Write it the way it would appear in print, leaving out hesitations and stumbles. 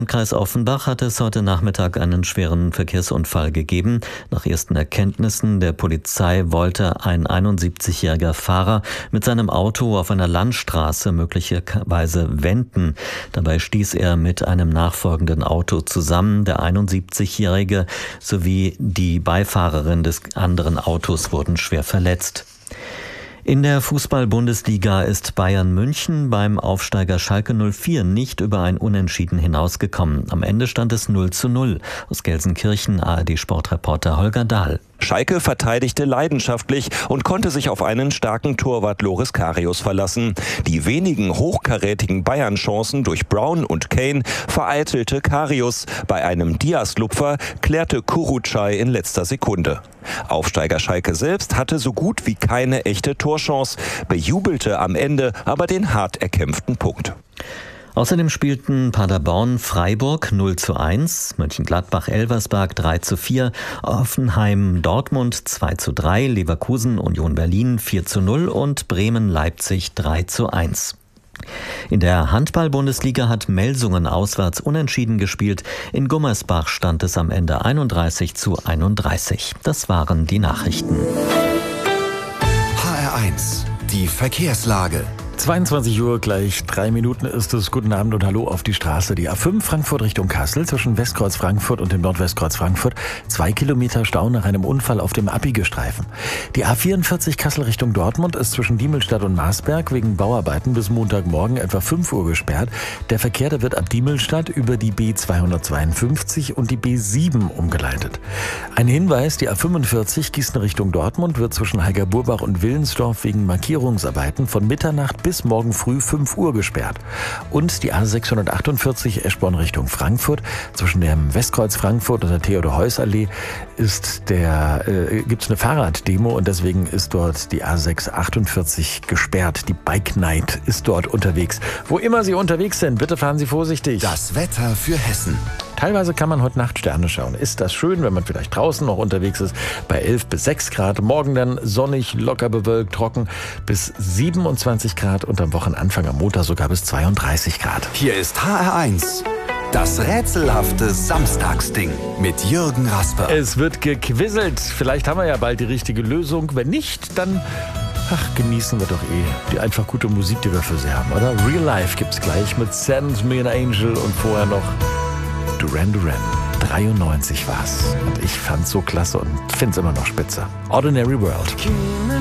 Im Kreis Offenbach hat es heute Nachmittag einen schweren Verkehrsunfall gegeben. Nach ersten Erkenntnissen der Polizei wollte ein 71-jähriger Fahrer mit seinem Auto auf einer Landstraße möglicherweise wenden. Dabei stieß er mit einem nachfolgenden Auto zusammen. Der 71-jährige sowie die Beifahrerin des anderen Autos wurden schwer verletzt. In der Fußball-Bundesliga ist Bayern München beim Aufsteiger Schalke 04 nicht über ein Unentschieden hinausgekommen. Am Ende stand es 0:0. Aus Gelsenkirchen ARD-Sportreporter Holger Dahl. Schalke verteidigte leidenschaftlich und konnte sich auf einen starken Torwart Loris Karius verlassen. Die wenigen hochkarätigen Bayern-Chancen durch Brown und Kane vereitelte Karius. Bei einem Diaz-Lupfer klärte Kurucay in letzter Sekunde. Aufsteiger Schalke selbst hatte so gut wie keine echte Torchance, bejubelte am Ende aber den hart erkämpften Punkt. Außerdem spielten Paderborn Freiburg 0:1, Mönchengladbach-Elversberg 3:4, Hoffenheim Dortmund 2:3, Leverkusen Union Berlin 4:0 und Bremen-Leipzig 3:1. In der Handball-Bundesliga hat Melsungen auswärts unentschieden gespielt. In Gummersbach stand es am Ende 31:31. Das waren die Nachrichten. HR1, die Verkehrslage. 22 Uhr, gleich 3 Minuten ist es. Guten Abend und hallo auf die Straße. Die A5 Frankfurt Richtung Kassel zwischen Westkreuz Frankfurt und dem Nordwestkreuz Frankfurt. 2 Kilometer Stau nach einem Unfall auf dem Abbigestreifen. Die A44 Kassel Richtung Dortmund ist zwischen Diemelstadt und Marsberg wegen Bauarbeiten bis Montagmorgen etwa 5 Uhr gesperrt. Der Verkehr, der wird ab Diemelstadt über die B252 und die B7 umgeleitet. Ein Hinweis, die A45 Gießen Richtung Dortmund wird zwischen Heigerburbach und Willensdorf wegen Markierungsarbeiten von Mitternacht bis morgen früh 5 Uhr gesperrt. Und die A648 Eschborn Richtung Frankfurt zwischen dem Westkreuz Frankfurt und der Theodor-Heuss-Allee gibt's eine Fahrraddemo und deswegen ist dort die A648 gesperrt. Die Bike Night ist dort unterwegs. Wo immer Sie unterwegs sind, bitte fahren Sie vorsichtig. Das Wetter für Hessen. Teilweise kann man heute Nacht Sterne schauen. Ist das schön, wenn man vielleicht draußen noch unterwegs ist, bei 11 bis 6 Grad. Morgen dann sonnig, locker bewölkt, trocken bis 27 Grad und am Wochenanfang am Montag sogar bis 32 Grad. Hier ist HR1. Das rätselhafte Samstagsding mit Jürgen Rasper. Es wird gequizelt. Vielleicht haben wir ja bald die richtige Lösung. Wenn nicht, dann genießen wir doch die einfach gute Musik, die wir für Sie haben, oder? Real Life gibt's gleich mit Send Me an Angel und vorher noch Duran Duran. 93 war's. Und ich fand's so klasse und find's immer noch spitze. Ordinary World.